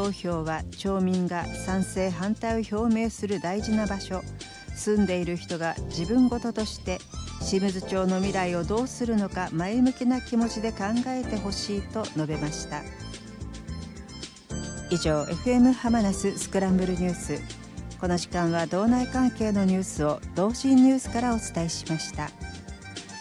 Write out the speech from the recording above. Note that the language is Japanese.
投票は町民が賛成反対を表明する大事な場所。住んでいる人が自分事として清水町の未来をどうするのか前向きな気持ちで考えてほしいと述べました。以上 FM ハマナススクランブルニュース。この時間は道内関係のニュースを同心ニュースからお伝えしました。